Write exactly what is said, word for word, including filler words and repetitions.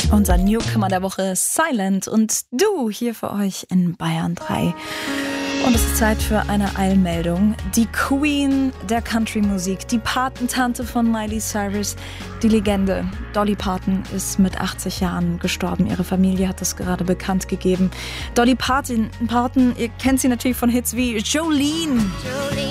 Unser Newcomer der Woche ist Silent und du hier für euch in Bayern drei. Und es ist Zeit für eine Eilmeldung. Die Queen der Country-Musik, die Patentante von Miley Cyrus, die Legende Dolly Parton ist mit achtzig Jahren gestorben. Ihre Familie hat das gerade bekannt gegeben. Dolly Parton, Parton, ihr kennt sie natürlich von Hits wie Jolene.